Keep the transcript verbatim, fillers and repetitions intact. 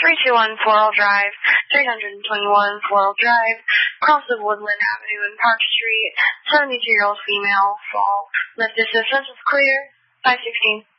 three two one Floral Drive, three twenty-one Floral Drive, across of Woodland Avenue and Park Street, seventy-two-year-old female, fall. Lift assistance is clear, five sixteen.